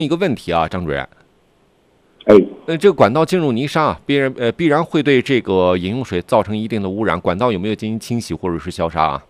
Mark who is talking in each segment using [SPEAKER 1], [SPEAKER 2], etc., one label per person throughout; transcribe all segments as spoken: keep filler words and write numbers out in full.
[SPEAKER 1] 一个问题啊，张主任。
[SPEAKER 2] 哎，
[SPEAKER 1] 呃，这个管道进入泥沙啊，必然呃必然会对这个饮用水造成一定的污染。管道有没有进行清洗或者是消杀啊？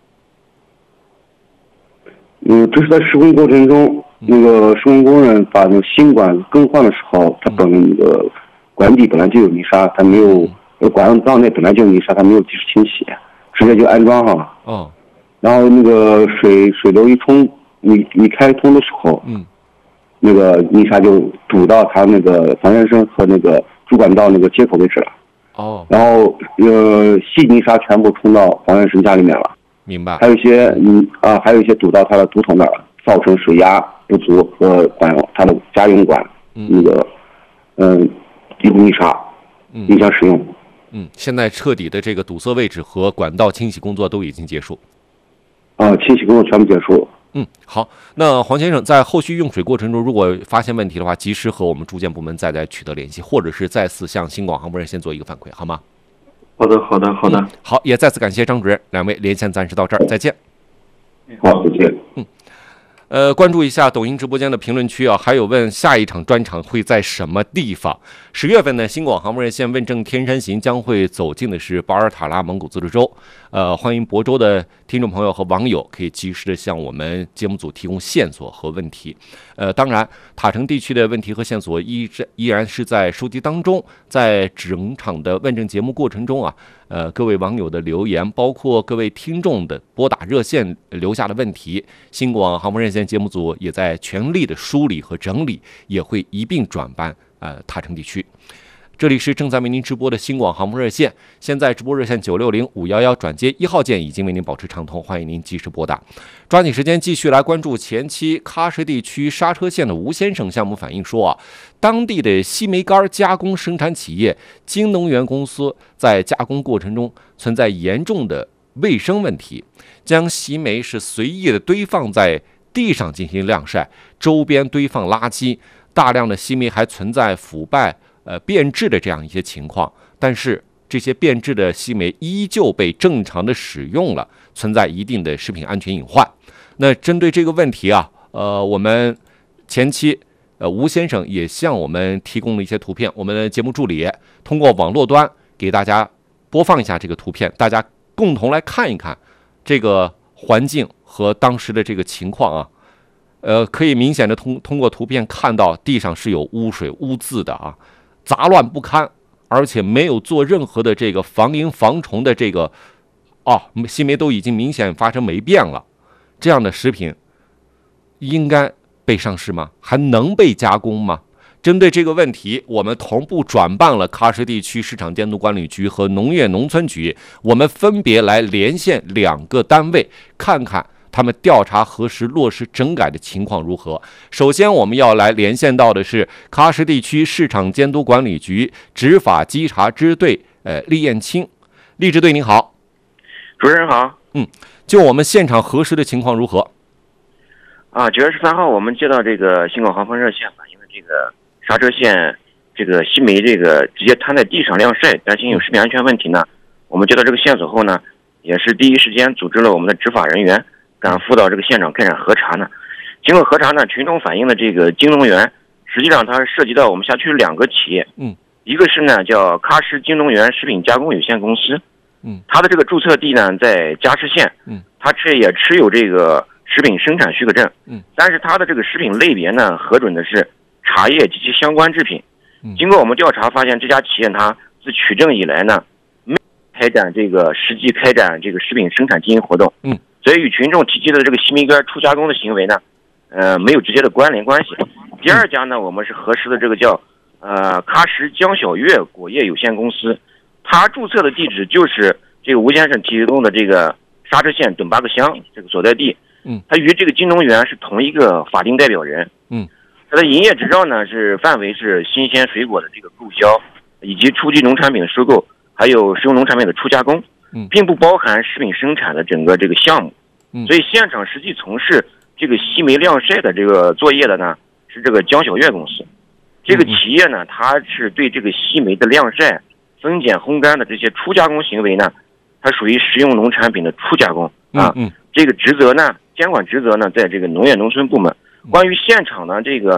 [SPEAKER 2] 嗯，这是在施工过程中，那个施工工人把那个新管更换的时候，他本那个管底本来就有泥沙，他没有呃管道内本来就有泥沙，他没有及时清洗，直接就安装上了。
[SPEAKER 1] 哦。
[SPEAKER 2] 然后那个水水流一冲，你你开通的时候，
[SPEAKER 1] 嗯。
[SPEAKER 2] 那个泥沙就堵到它那个防烟声和那个主管道那个接口位置了。
[SPEAKER 1] 哦。
[SPEAKER 2] 然后呃细泥沙全部冲到防烟声架里面了。
[SPEAKER 1] 明白。
[SPEAKER 2] 还有一些嗯啊，还有一些堵到它的堵筒那儿，造成水压不足和管它的家用管、嗯、那个嗯有泥沙，影响使用。
[SPEAKER 1] 嗯，现在彻底的这个堵塞位置和管道清洗工作都已经结束。
[SPEAKER 2] 啊，清洗工作全部结束。
[SPEAKER 1] 嗯，好。那黄先生在后续用水过程中，如果发现问题的话，及时和我们住建部门再来取得联系，或者是再次向新广航部热线做一个反馈，好吗？
[SPEAKER 3] 好的，好的，好的、嗯。
[SPEAKER 1] 好，也再次感谢张主任，两位连线暂时到这儿，再见。
[SPEAKER 2] 好，再见。
[SPEAKER 1] 嗯。呃，关注一下抖音直播间的评论区啊，还有问下一场专场会在什么地方？十月份呢，新广航部热线问政天山行将会走进的是巴尔塔拉蒙古自治州。呃，欢迎亳州的听众朋友和网友可以及时的向我们节目组提供线索和问题。呃，当然，塔城地区的问题和线索依依然是在收集当中，在整场的问政节目过程中啊，呃，各位网友的留言，包括各位听众的拨打热线留下的问题，新广航部热线节目组也在全力的梳理和整理，也会一并转办呃塔城地区。这里是正在为您直播的新广航部热线，现在直播热线九六零五一一转接一号键已经为您保持畅通，欢迎您及时拨打。抓紧时间继续来关注前期喀什地区刹车县的吴先生项目反映说啊，当地的西煤杆加工生产企业京能源公司在加工过程中存在严重的卫生问题，将西煤是随意的堆放在地上进行晾晒，周边堆放垃圾，大量的西煤还存在腐败呃变质的这样一些情况，但是这些变质的西煤依旧被正常的使用了，存在一定的食品安全隐患。那针对这个问题啊，呃，我们前期呃吴先生也向我们提供了一些图片，我们的节目助理通过网络端给大家播放一下这个图片，大家共同来看一看这个环境和当时的这个情况啊。呃，可以明显的通通过图片看到地上是有污水污渍的啊，杂乱不堪，而且没有做任何的这个防蝇防虫的这个，哦，西煤都已经明显发生霉变了。这样的食品应该被上市吗？还能被加工吗？针对这个问题，我们同步转办了喀什地区市场监督管理局和农业农村局，我们分别来连线两个单位，看看他们调查核实落实整改的情况如何。首先我们要来连线到的是喀什地区市场监督管理局执法稽查支队呃厉彦清。厉支队您好。
[SPEAKER 4] 主持人好。
[SPEAKER 1] 嗯，就我们现场核实的情况如何？
[SPEAKER 4] 啊，九月十三号我们接到这个新广航风热线反映的这个刹车线这个西煤这个直接摊在地上晾晒，担心有食品安全问题呢。我们接到这个线索后呢，也是第一时间组织了我们的执法人员赶赴到这个现场开展核查呢。经过核查呢，群众反映的这个京能源，实际上它涉及到我们辖区两个企业，
[SPEAKER 1] 嗯，
[SPEAKER 4] 一个是呢叫喀什京能源食品加工有限公司，
[SPEAKER 1] 嗯，
[SPEAKER 4] 它的这个注册地呢在加什县，
[SPEAKER 1] 嗯，
[SPEAKER 4] 它持也持有这个食品生产许可证，
[SPEAKER 1] 嗯，但
[SPEAKER 4] 是它的这个食品类别呢核准的是茶叶及其相关制品。经过我们调查发现，这家企业它自取证以来呢，没开展这个实际开展这个食品生产经营活动，
[SPEAKER 1] 嗯，
[SPEAKER 4] 所以与群众提及的这个西煤杆初加工的行为呢，呃，没有直接的关联关系。第二家呢，我们是核实的这个叫呃喀什江小月果业有限公司，它注册的地址就是这个吴先生提供的这个刹车县等巴克乡这个所在地，
[SPEAKER 1] 嗯，
[SPEAKER 4] 它与这个京能源是同一个法定代表人，
[SPEAKER 1] 嗯。
[SPEAKER 4] 它的营业执照呢是范围是新鲜水果的这个购销，以及初级农产品的收购，还有食用农产品的初加工，并不包含食品生产的整个这个项目。所以现场实际从事这个西煤晾晒的这个作业的呢是这个江小月公司。这个企业呢，它是对这个西煤的晾晒、分拣、烘干的这些初加工行为呢，它属于食用农产品的初加工啊。
[SPEAKER 1] 嗯，
[SPEAKER 4] 这个职责呢，监管职责呢，在这个农业农村部门。关于现场呢这个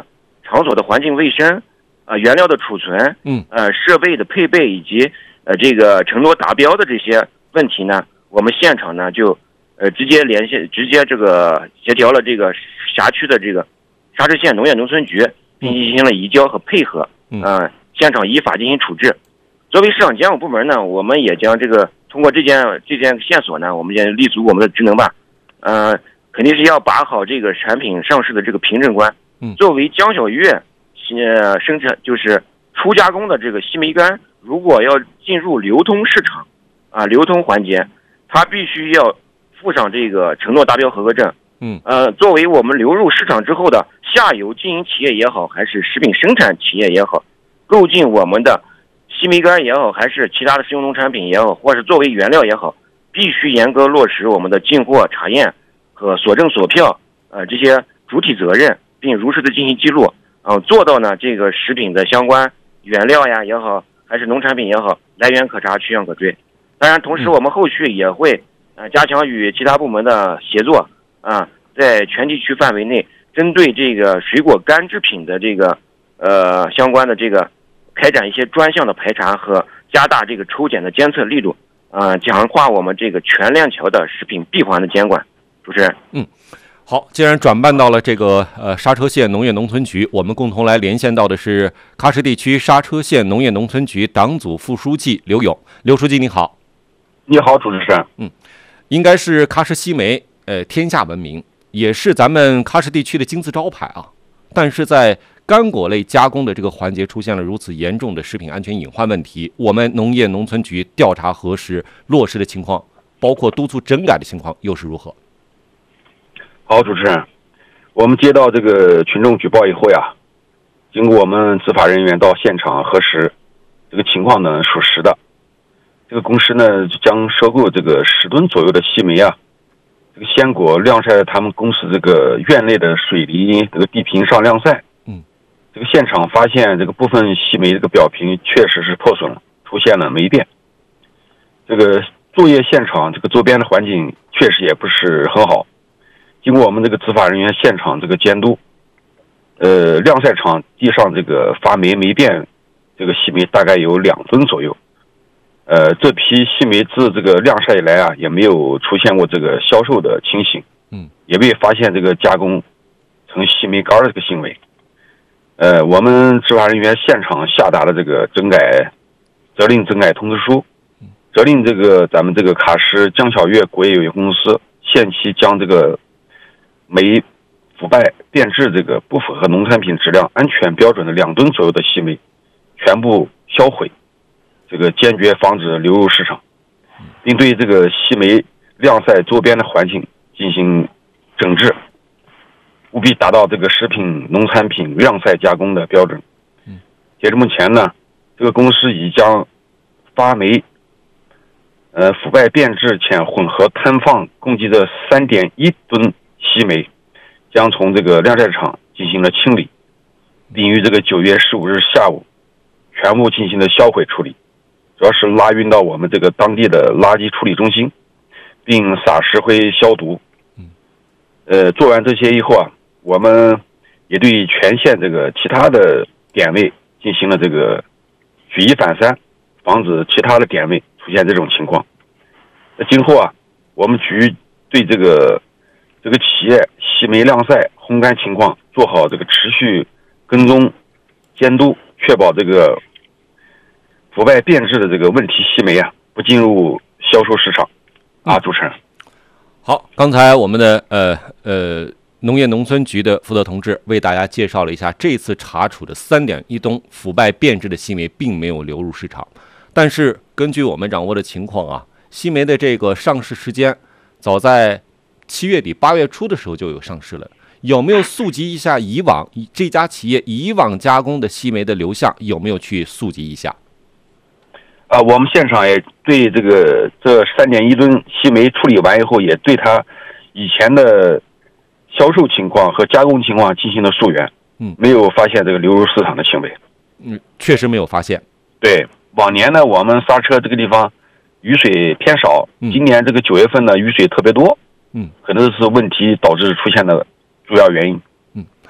[SPEAKER 4] 场所的环境卫生，呃，原料的储存，
[SPEAKER 1] 嗯，
[SPEAKER 4] 呃，设备的配备以及呃这个承诺达标的这些问题呢，我们现场呢就呃直接联系，直接这个协调了这个辖区的这个沙车县农业农村局，并进行了移交和配合，
[SPEAKER 1] 嗯、
[SPEAKER 4] 呃，现场依法进行处置。作为市场监管部门呢，我们也将这个通过这件这件线索呢，我们也立足我们的职能吧，呃，肯定是要把好这个产品上市的这个凭证关。
[SPEAKER 1] 嗯，
[SPEAKER 4] 作为江小月呃生产就是初加工的这个西梅干，如果要进入流通市场啊流通环节，它必须要附上这个承诺达标合格证。
[SPEAKER 1] 嗯，
[SPEAKER 4] 呃，作为我们流入市场之后的下游经营企业也好，还是食品生产企业也好，购进我们的西梅干也好，还是其他的食用农产品也好，或是作为原料也好，必须严格落实我们的进货查验和所证所票呃这些主体责任，并如实的进行记录，啊、呃，做到呢这个食品的相关原料呀也好，还是农产品也好，来源可查，去向可追。当然，同时我们后续也会呃加强与其他部门的协作啊、呃，在全地区范围内，针对这个水果干制品的这个呃相关的这个开展一些专项的排查和加大这个抽检的监测力度，呃，强化我们这个全链条的食品闭环的监管。主持人，
[SPEAKER 1] 嗯。好，既然转办到了这个呃沙车县农业农村局，我们共同来连线到的是喀什地区沙车县农业农村局党组副书记刘勇。刘书记你好。
[SPEAKER 5] 你好，主持人。
[SPEAKER 1] 嗯，应该是喀什西梅呃天下闻名，也是咱们喀什地区的金字招牌啊。但是在干果类加工的这个环节出现了如此严重的食品安全隐患问题，我们农业农村局调查核实落实的情况，包括督促整改的情况又是如何？
[SPEAKER 5] 好，主持人，我们接到这个群众举报以后呀，经过我们执法人员到现场核实，这个情况呢属实的。这个公司呢将收购这个十吨左右的西梅啊，这个鲜果晾晒他们公司这个院内的水泥这个地坪上晾晒。
[SPEAKER 1] 嗯，
[SPEAKER 5] 这个现场发现这个部分西梅这个表皮确实是破损了，出现了霉变。这个作业现场这个周边的环境确实也不是很好。经过我们这个执法人员现场这个监督，呃，晾晒场地上这个发霉霉变，这个西梅大概有两吨左右。呃，这批西梅自这个晾晒以来啊，也没有出现过这个销售的情形，
[SPEAKER 1] 嗯，
[SPEAKER 5] 也未发现这个加工成西梅干的这个行为。呃，我们执法人员现场下达了这个整改责令整改通知书，责令这个咱们这个喀什江小月国业有限公司限期将这个霉腐败变质这个不符合农产品质量安全标准的两吨左右的西梅全部销毁，这个坚决防止流入市场，并对这个西梅晾晒周边的环境进行整治，务必达到这个食品农产品晾晒加工的标准。截至目前呢，这个公司已将发霉、呃腐败变质且混合摊放共计的三点一吨西梅，将从这个晾晒场进行了清理，并于这个九月十五日下午全部进行了销毁处理，主要是拉运到我们这个当地的垃圾处理中心，并撒石灰消毒。呃，做完这些以后啊，我们也对全县这个其他的点位进行了这个举一反三，防止其他的点位出现这种情况。那今后啊，我们局对这个这个企业西梅晾晒烘干情况做好这个持续跟踪监督，确保这个腐败变质的这个问题西梅啊不进入销售市场。啊，主持人。
[SPEAKER 1] 好，刚才我们的呃呃农业农村局的负责同志为大家介绍了一下，这次查处的三点一吨腐败变质的西梅并没有流入市场，但是根据我们掌握的情况啊，西梅的这个上市时间早在七月底八月初的时候就有上市了。有没有溯及一下以往这家企业以往加工的西梅的流向？有没有去溯及一下？
[SPEAKER 5] 啊，我们现场也对这个这三点一吨西梅处理完以后，也对它以前的销售情况和加工情况进行了溯源，
[SPEAKER 1] 嗯，
[SPEAKER 5] 没有发现这个流入市场的行为。
[SPEAKER 1] 嗯，确实没有发现。
[SPEAKER 5] 对，往年呢，我们刹车这个地方雨水偏少，
[SPEAKER 1] 嗯、
[SPEAKER 5] 今年这个九月份呢雨水特别多，
[SPEAKER 1] 嗯，
[SPEAKER 5] 可能是问题导致出现的主要原因。
[SPEAKER 1] 嗯，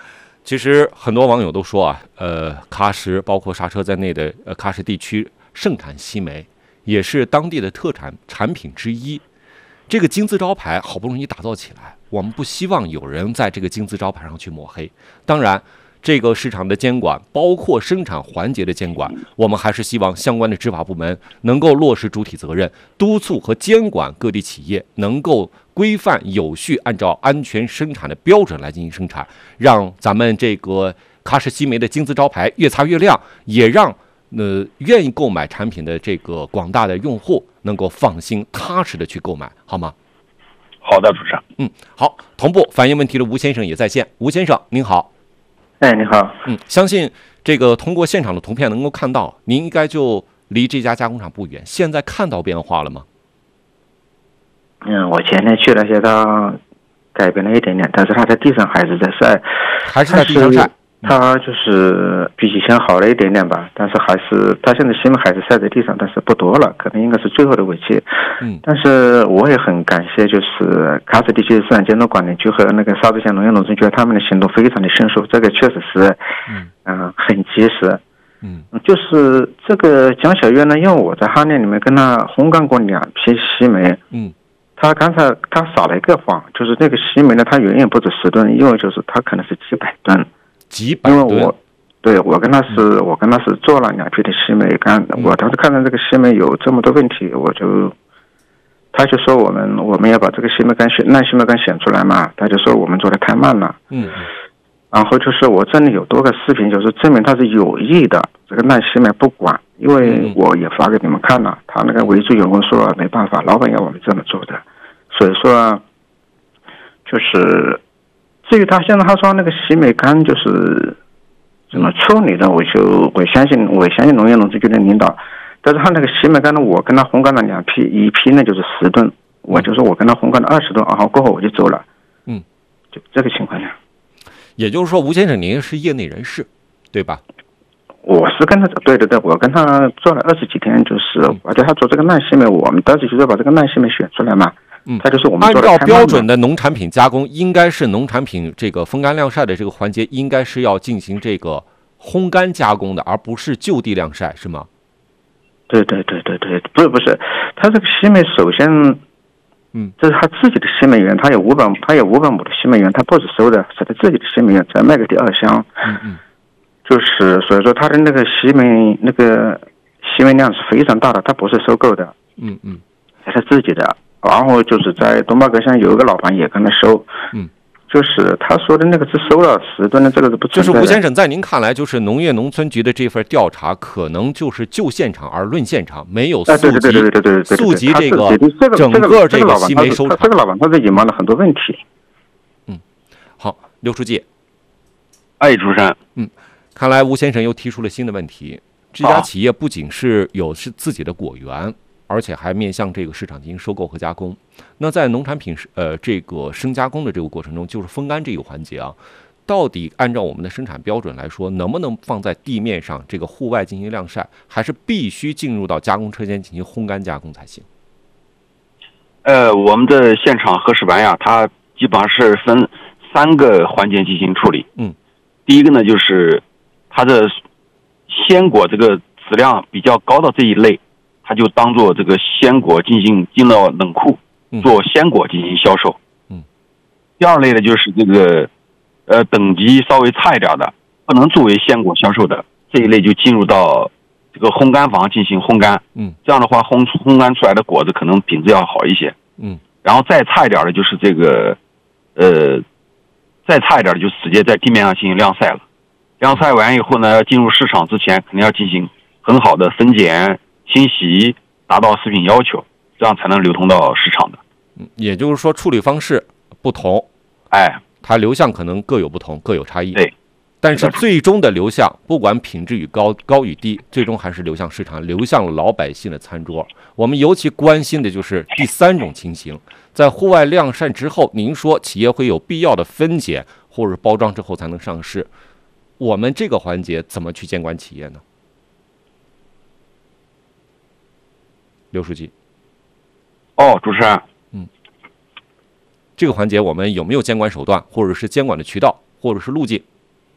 [SPEAKER 1] 其实很多网友都说啊，呃，喀什包括刹车在内的呃喀什地区盛产西梅，也是当地的特产产品之一。这个金字招牌好不容易打造起来，我们不希望有人在这个金字招牌上去抹黑。当然，这个市场的监管，包括生产环节的监管，我们还是希望相关的执法部门能够落实主体责任，督促和监管各地企业能够规范有序，按照安全生产的标准来进行生产，让咱们这个喀什西梅的金字招牌越擦越亮，也让呃愿意购买产品的这个广大的用户能够放心踏实的去购买，好吗？
[SPEAKER 5] 好的，主持人。
[SPEAKER 1] 嗯，好，同步反映问题的吴先生也在线。吴先生，您好。
[SPEAKER 6] 哎，你好。
[SPEAKER 1] 嗯，相信这个通过现场的图片能够看到，您应该就离这家加工厂不远。现在看到变化了吗？
[SPEAKER 6] 嗯，我前天去了，现在改变了一点点，但是它在地上还是在晒，
[SPEAKER 1] 还是在地上晒。
[SPEAKER 6] 它就是比以前好了一点点吧，但是还是它现在西梅还是晒在地上，但是不多了，可能应该是最后的尾期。
[SPEAKER 1] 嗯，
[SPEAKER 6] 但是我也很感谢，就是喀什地区市场监督管理局和那个沙子县农业农村局，他们的行动非常的迅速，这个确实是，嗯、呃、很及时。
[SPEAKER 1] 嗯，
[SPEAKER 6] 就是这个江小月呢，因为我在哈内里面跟他烘干过两批西梅，
[SPEAKER 1] 嗯。
[SPEAKER 6] 他刚才他撒了一个谎，就是那个西梅呢，它远远不止十吨，因为就是它可能是几百吨。
[SPEAKER 1] 几百吨。
[SPEAKER 6] 因为我对我跟他是、嗯、我跟他是做了两批的西梅干，嗯、我当时看到这个西梅有这么多问题，我就他就说我们我们要把这个西梅干选烂西梅干选出来嘛，他就说我们做的太慢了。
[SPEAKER 1] 嗯。
[SPEAKER 6] 然后就是我这里有多个视频，就是证明他是有意的，这个烂西梅不管，因为我也发给你们看了，他那个维族员工说没办法，老板要我们这么做的。所以说，就是至于他现在他说那个西梅干就是怎么处理的，我就我相信我相信农业农村局的领导，但是他那个西梅干呢，我跟他烘干了两批，一批呢就是十吨，我就说我跟他烘干了二十吨，然后过后我就走了，
[SPEAKER 1] 嗯，
[SPEAKER 6] 就这个情况下。
[SPEAKER 1] 也就是说，吴先生您是业内人士，对吧？
[SPEAKER 6] 我是跟他对对对，我跟他做了二十几天，就是我叫他做这个烂西梅，我们当时就是把这个烂西梅选出来嘛。
[SPEAKER 1] 嗯，
[SPEAKER 6] 它就是我们
[SPEAKER 1] 按照标准的农产品加工，应该是农产品这个风干晾晒的这个环节，应该是要进行这个烘干加工的，而不是就地晾晒，是吗？
[SPEAKER 6] 对对对对对，不是不是，他这个西梅首先，
[SPEAKER 1] 嗯，
[SPEAKER 6] 这是他自己的西梅园，他有五百，他有五百亩的西梅园，他不是收的，是他自己的西梅园，再卖给第二乡。
[SPEAKER 1] 嗯嗯，
[SPEAKER 6] 就是所以说他的那个西梅那个西梅量是非常大的，他不是收购的。
[SPEAKER 1] 嗯嗯，
[SPEAKER 6] 是他自己的。然后就是在东巴格乡有一个老板也跟他收，
[SPEAKER 1] 嗯，
[SPEAKER 6] 就是他说的那个是收了十吨的，这个是不存在的。
[SPEAKER 1] 就是吴先生，在您看来，就是农业农村局的这份调查，可能就是就现场而论现场，没有溯及溯及这个整个这个西梅收场。
[SPEAKER 6] 这个老板他是隐瞒了很多问题。
[SPEAKER 1] 嗯，好，刘书记，
[SPEAKER 5] 哎，主持人，
[SPEAKER 1] 嗯，看来吴先生又提出了新的问题。这家企业不仅是有是自己的果园，而且还面向这个市场进行收购和加工。那在农产品呃这个生加工的这个过程中，就是风干这个环节啊，到底按照我们的生产标准来说，能不能放在地面上这个户外进行晾晒，还是必须进入到加工车间进行烘干加工才行？
[SPEAKER 5] 呃，我们的现场和石板呀，它基本上是分三个环节进行处理。
[SPEAKER 1] 嗯，
[SPEAKER 5] 第一个呢，就是它的鲜果这个质量比较高的这一类，它就当做这个鲜果进行进到冷库做鲜果进行销售。
[SPEAKER 1] 嗯，
[SPEAKER 5] 第二类呢，就是这个呃等级稍微差一点的，不能作为鲜果销售的这一类，就进入到这个烘干房进行烘干。
[SPEAKER 1] 嗯，
[SPEAKER 5] 这样的话烘烘干出来的果子可能品质要好一些。
[SPEAKER 1] 嗯，
[SPEAKER 5] 然后再差一点的就是这个呃再差一点的就直接在地面上进行晾晒了。晾晒完以后呢，进入市场之前肯定要进行很好的分拣、清洗，达到食品要求，这样才能流通到市场的。
[SPEAKER 1] 嗯，也就是说处理方式不同，
[SPEAKER 5] 哎，
[SPEAKER 1] 它流向可能各有不同，各有差异。
[SPEAKER 5] 对，
[SPEAKER 1] 但是最终的流向，不管品质与高高与低，最终还是流向市场，流向了老百姓的餐桌。我们尤其关心的就是第三种情形，在户外晾晒之后，您说企业会有必要的分拣或者包装之后才能上市。我们这个环节怎么去监管企业呢？刘书记。
[SPEAKER 5] 哦，主持人，
[SPEAKER 1] 嗯，这个环节我们有没有监管手段，或者是监管的渠道，或者是路径？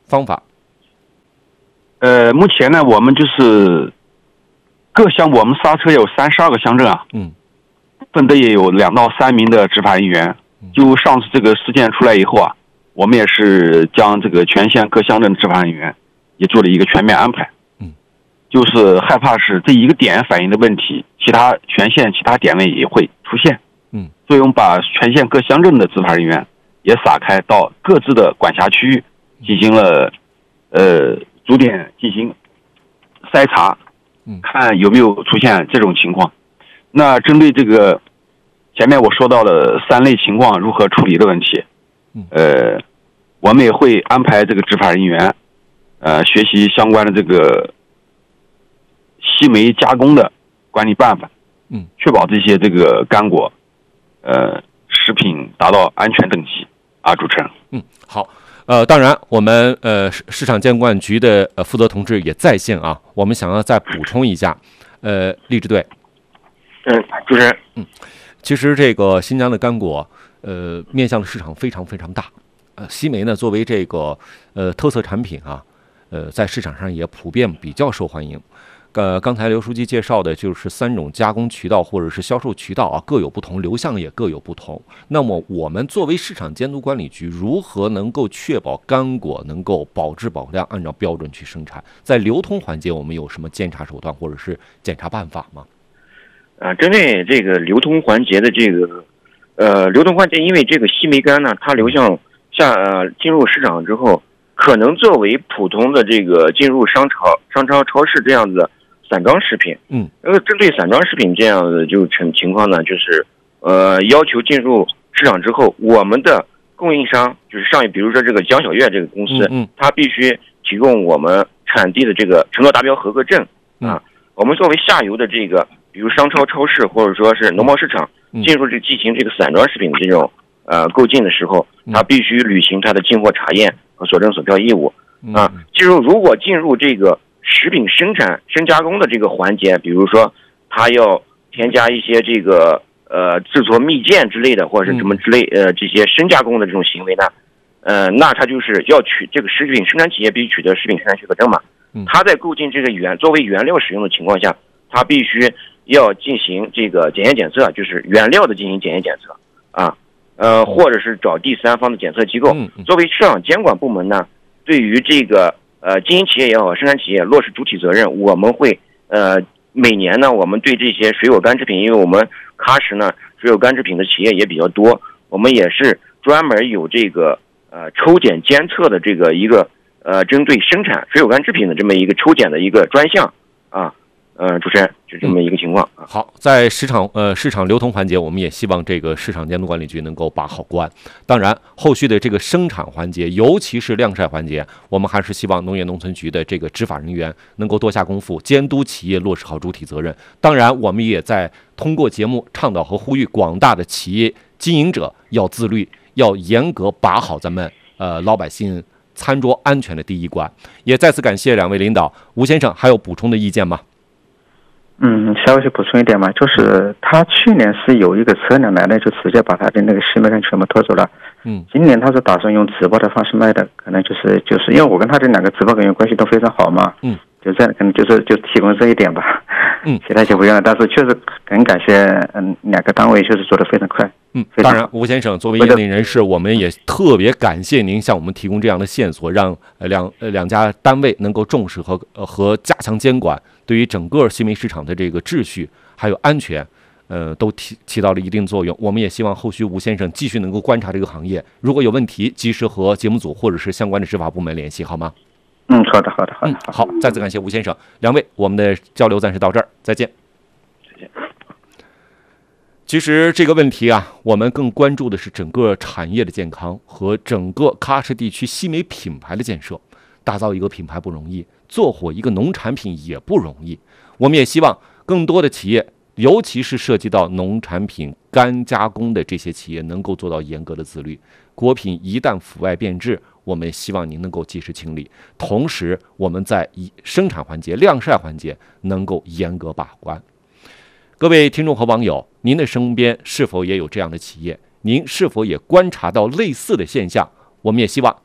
[SPEAKER 1] 方法？
[SPEAKER 5] 呃，目前呢，我们就是各乡，我们刹车有三十二个乡镇啊，
[SPEAKER 1] 嗯，
[SPEAKER 5] 分别也有两到三名的执法人员。就上次这个事件出来以后啊，我们也是将这个全县各乡镇的执法人员也做了一个全面安排。
[SPEAKER 1] 嗯，
[SPEAKER 5] 就是害怕是这一个点反映的问题，其他全县其他点位也会出现。
[SPEAKER 1] 嗯，
[SPEAKER 5] 所以我们把全县各乡镇的执法人员也撒开到各自的管辖区域，进行了呃逐点进行筛查，
[SPEAKER 1] 嗯，
[SPEAKER 5] 看有没有出现这种情况。那针对这个前面我说到的三类情况如何处理的问题，呃，我们也会安排这个执法人员，呃，学习相关的这个细煤加工的管理办法，
[SPEAKER 1] 嗯，
[SPEAKER 5] 确保这些这个干果，呃，食品达到安全等级啊，主持人。
[SPEAKER 1] 嗯，好。呃，当然，我们呃市市场监管局的呃负责同志也在线啊。我们想要再补充一下，呃，励志队，
[SPEAKER 4] 嗯，主持人，
[SPEAKER 1] 嗯，其实这个新疆的干果，呃，面向的市场非常非常大。呃，西梅呢，作为这个呃特色产品啊，呃，在市场上也普遍比较受欢迎。呃，刚才刘书记介绍的就是三种加工渠道或者是销售渠道啊，各有不同，流向也各有不同。那么我们作为市场监督管理局，如何能够确保干果能够保质保量，按照标准去生产？在流通环节，我们有什么监察手段或者是检查办法吗？
[SPEAKER 4] 啊，针对这个流通环节的这个呃流通环节，因为这个西梅干呢，它流向下呃进入市场之后，可能作为普通的这个进入商超、商超、超市这样子的散装食品，
[SPEAKER 1] 嗯，
[SPEAKER 4] 呃，针对散装食品这样的就成情况呢，就是呃要求进入市场之后，我们的供应商就是上游，比如说这个江小月这个公司，
[SPEAKER 1] 嗯，
[SPEAKER 4] 它必须提供我们产地的这个承诺达标合格证啊。我们作为下游的这个，比如商超、超市或者说是农贸市场，进入这进行这个散装食品的这种呃购进的时候，它必须履行它的进货查验和所证所标义务啊。进入如果进入这个食品生产深加工的这个环节，比如说它要添加一些这个呃制作蜜饯之类的，或者是什么之类呃这些深加工的这种行为呢，呃，那它就是要取这个食品生产企业必须取得食品生产许可证嘛。它在购进这个原作为原料使用的情况下，它必须要进行这个检验检测，就是原料的进行检验检测啊，呃，或者是找第三方的检测机构。作为市场监管部门呢，对于这个呃经营企业也好，生产企业落实主体责任，我们会呃每年呢，我们对这些水果干制品，因为我们喀什呢水果干制品的企业也比较多，我们也是专门有这个呃抽检监测的这个一个呃针对生产水果干制品的这么一个抽检的一个专项啊。呃，主持人就这么一个情况。
[SPEAKER 1] 好，在市场呃市场流通环节，我们也希望这个市场监督管理局能够把好关。当然，后续的这个生产环节，尤其是晾晒环节，我们还是希望农业农村局的这个执法人员能够多下功夫，监督企业落实好主体责任。当然，我们也在通过节目倡导和呼吁广大的企业经营者要自律，要严格把好咱们呃老百姓餐桌安全的第一关。也再次感谢两位领导。吴先生还有补充的意见吗？
[SPEAKER 6] 嗯，稍微补充一点嘛，就是他去年是有一个车辆来了，就直接把他的那个西梅干全部拖走了。
[SPEAKER 1] 嗯，
[SPEAKER 6] 今年他是打算用直播的方式卖的，可能就是就是因为我跟他这两个直播人员关系都非常好嘛。
[SPEAKER 1] 嗯，
[SPEAKER 6] 就这样，可能就是就提供这一点吧。
[SPEAKER 1] 嗯，
[SPEAKER 6] 其他就不用了。但是确实很感谢，嗯，两个单位确实做得非常快。
[SPEAKER 1] 嗯，当然，吴先生作为业内人士，我们也特别感谢您向我们提供这样的线索，让呃两呃两家单位能够重视和呃和加强监管，对于整个西梅市场的这个秩序还有安全，呃，都起起到了一定作用。我们也希望后续吴先生继续能够观察这个行业，如果有问题，及时和节目组或者是相关的执法部门联系，好吗？
[SPEAKER 6] 嗯，好的，好的，好的。
[SPEAKER 1] 嗯，好，再次感谢吴先生，两位，我们的交流暂时到这儿，再见。
[SPEAKER 4] 再见。
[SPEAKER 1] 其实这个问题啊，我们更关注的是整个产业的健康和整个喀什地区西梅品牌的建设。打造一个品牌不容易，做火一个农产品也不容易。我们也希望更多的企业，尤其是涉及到农产品干加工的这些企业，能够做到严格的自律。果品一旦腐败变质，我们希望您能够及时清理。同时，我们在生产环节、晾晒环节能够严格把关。各位听众和网友，您的身边是否也有这样的企业？您是否也观察到类似的现象？我们也希望您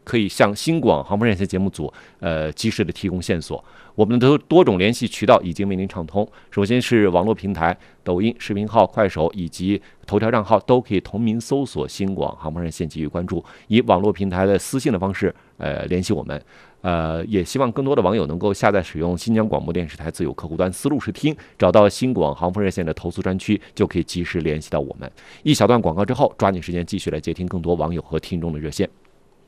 [SPEAKER 1] 可以向新广航空热线节目组呃及时的提供线索。我们的多多种联系渠道已经为您畅通。首先是网络平台、抖音视频号、快手以及头条账号都可以同名搜索新广航空热线给予关注，以网络平台的私信的方式呃联系我们。呃，也希望更多的网友能够下载使用新疆广播电视台自有客户端思路视听，找到新广航空热线的投诉专区，就可以及时联系到我们。一小段广告之后，抓紧时间继续来接听更多网友和听众的热线。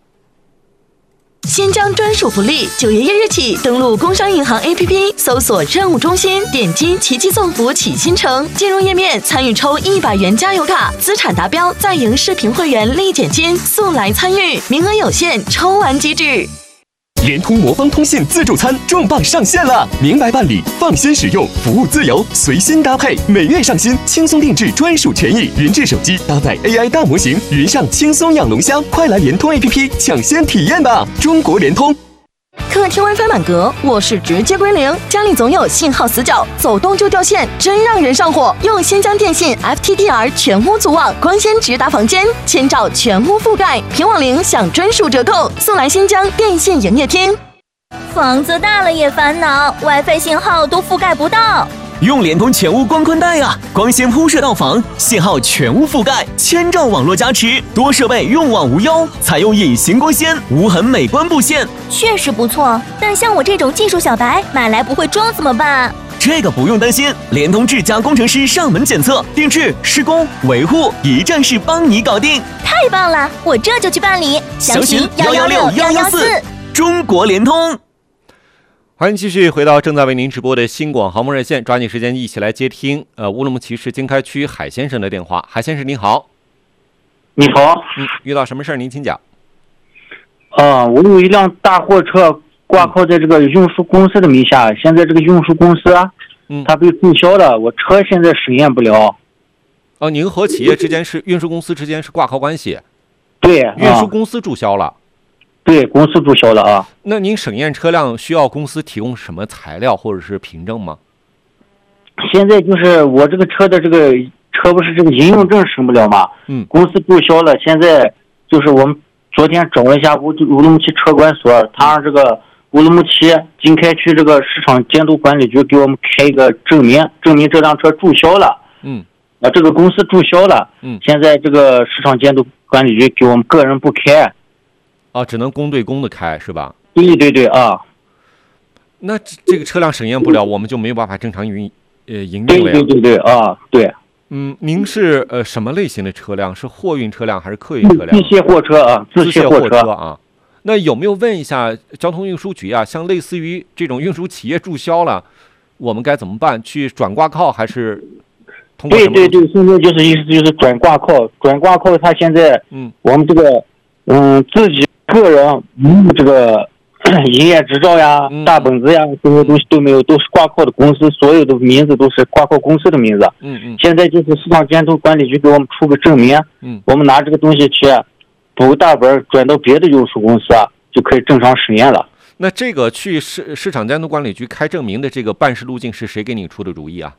[SPEAKER 7] 新疆专属福利，九月一日起，登录工商银行 A P P， 搜索任务中心，点击奇迹纵福启新城，进入页面参与抽一百元加油卡，资产达标再赢视频会员立减金，速来参与，名额有限，抽完即止。
[SPEAKER 8] 联通魔方通信自助餐重磅上线了，明白办理，放心使用，服务自由，随心搭配，每月上新，轻松定制专属权益，云智手机搭载 A I 大模型，云上轻松养龙虾，快来联通 A P P 抢先体验吧！中国联通。
[SPEAKER 7] 客厅 WiFi 满格，卧室直接归零，家里总有信号死角，走动就掉线，真让人上火。用新疆电信 F T D R 全屋组网，光纤直达房间，千兆全屋覆盖，平网零享专属折扣，速来新疆电信营业厅。
[SPEAKER 9] 房子大了也烦恼 ，WiFi 信号都覆盖不到。
[SPEAKER 8] 用联通全屋光宽带啊，光纤铺设到房，信号全屋覆盖，千兆网络加持，多设备用网无忧，采用隐形光纤，无痕美观布线，
[SPEAKER 9] 确实不错。但像我这种技术小白，买来不会装怎么办？
[SPEAKER 8] 这个不用担心，联通智家工程师上门检测、定制、施工、维护，一站式帮你搞定。
[SPEAKER 9] 太棒了，我这就去办理。
[SPEAKER 8] 详询幺幺六幺幺四，中国联通。
[SPEAKER 1] 欢迎继续回到正在为您直播的新广航空热线，抓紧时间一起来接听呃乌鲁木齐市经开区海先生的电话。海先生您好。
[SPEAKER 10] 你好。
[SPEAKER 1] 嗯，遇到什么事儿您请讲。
[SPEAKER 10] 啊、呃，我有一辆大货车挂靠在这个运输公司的名下，现在这个运输公司啊，
[SPEAKER 1] 嗯，
[SPEAKER 10] 它被注销了，我车现在审验不了。
[SPEAKER 1] 哦，您和企业之间是运输公司之间是挂靠关系。
[SPEAKER 10] 对，
[SPEAKER 1] 运输公司注销了。
[SPEAKER 10] 对，公司注销了啊。
[SPEAKER 1] 那您审验车辆需要公司提供什么材料或者是凭证吗？
[SPEAKER 10] 现在就是我这个车的这个车不是这个营用证审不了吗？
[SPEAKER 1] 嗯，
[SPEAKER 10] 公司注销了，现在就是我们昨天找了一下乌乌鲁木齐车管所，他让这个乌鲁木齐经开区这个市场监督管理局给我们开一个证明，证明这辆车注销了。
[SPEAKER 1] 嗯，
[SPEAKER 10] 啊，这个公司注销了。
[SPEAKER 1] 嗯，
[SPEAKER 10] 现在这个市场监督管理局给我们个人不开。
[SPEAKER 1] 啊，只能公对公的开是吧？
[SPEAKER 10] 对对对啊。
[SPEAKER 1] 那这个车辆审验不了，我们就没有办法正常营呃营运了呀。
[SPEAKER 10] 对对对对啊，对。
[SPEAKER 1] 嗯，您是呃什么类型的车辆？是货运车辆还是客运车辆？
[SPEAKER 10] 自卸货车啊，
[SPEAKER 1] 自卸
[SPEAKER 10] 货
[SPEAKER 1] 车啊。那有没有问一下交通运输局啊？像类似于这种运输企业注销了，我们该怎么办？去转挂靠还是通过什么？
[SPEAKER 10] 对对对，现在就是意思就是转挂靠，转挂靠，他现在
[SPEAKER 1] 嗯，
[SPEAKER 10] 我们这个嗯自己个人嗯这个营业执照呀、
[SPEAKER 1] 嗯、
[SPEAKER 10] 大本子呀，这些东西都没有，都是挂靠的公司，所有的名字都是挂靠公司的名字。
[SPEAKER 1] 嗯嗯。
[SPEAKER 10] 现在就是市场监督管理局给我们出个证明，
[SPEAKER 1] 嗯，
[SPEAKER 10] 我们拿这个东西去补大本，转到别的运输公司啊，就可以正常审验了。
[SPEAKER 1] 那这个去市市场监督管理局开证明的这个办事路径是谁给你出的主意啊？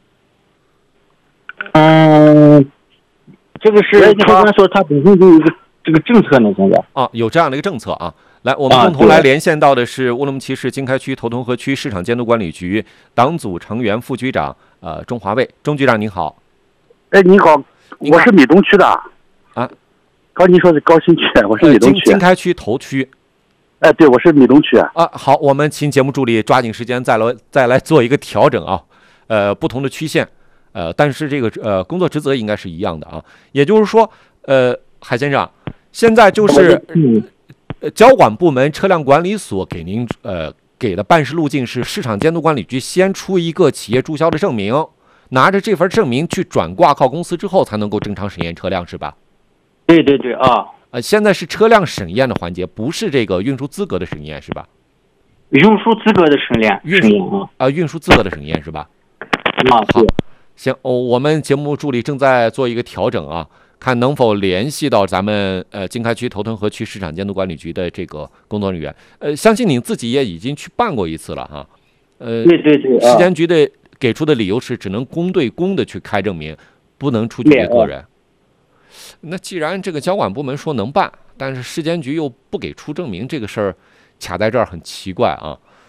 [SPEAKER 10] 嗯，这个是车管所他本身就有一个这个政策呢，现在
[SPEAKER 1] 啊有这样的一个政策啊。来，我们共同来连线到的是乌鲁木齐市经开区头通河区市场监督管理局党组成员、副局长呃钟华卫，钟局长您好。
[SPEAKER 11] 哎，你好，我是米东区的
[SPEAKER 1] 啊。
[SPEAKER 11] 刚您说是高新区，我是米东区。
[SPEAKER 1] 经经开区头区。
[SPEAKER 11] 哎，对，我是米东区啊。
[SPEAKER 1] 啊，好，我们请节目助理抓紧时间再来再来做一个调整啊。呃，不同的区县，呃，但是这个呃工作职责应该是一样的啊。也就是说，呃，海先生，现在就是。呃，交管部门车辆管理所给您呃给的办事路径是市场监督管理局先出一个企业注销的证明，拿着这份证明去转挂靠公司之后，才能够正常审验车辆，是吧？
[SPEAKER 10] 对对对啊。
[SPEAKER 1] 呃，现在是车辆审验的环节，不是这个运输资格的审验，是吧？
[SPEAKER 10] 运输资格的审验，
[SPEAKER 1] 运输啊、呃，运输资格的审验是吧？
[SPEAKER 10] 啊，
[SPEAKER 1] 好，行哦，我们节目助理正在做一个调整啊。看能否联系到咱们呃经开区头通河区市场监督管理局的这个工作人员，呃，相信您自己也已经去办过一次了哈，呃，
[SPEAKER 10] 对对对，
[SPEAKER 1] 市监局的给出的理由是只能公对公的去开证明，不能出具给个人。那既然这个交管部门说能办， 但是市监局又不给出证明，这个事儿卡在这儿很奇怪啊。